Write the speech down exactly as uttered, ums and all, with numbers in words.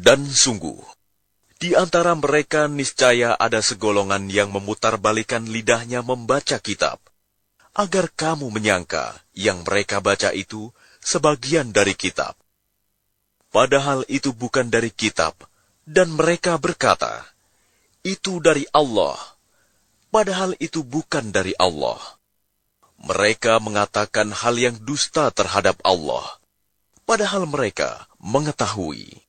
Dan sungguh, di antara mereka niscaya ada segolongan yang memutarbalikkan lidahnya membaca kitab, agar kamu menyangka yang mereka baca itu sebagian dari kitab. Padahal itu bukan dari kitab, dan mereka berkata, itu dari Allah. Padahal itu bukan dari Allah. Mereka mengatakan hal yang dusta terhadap Allah, padahal mereka mengetahui.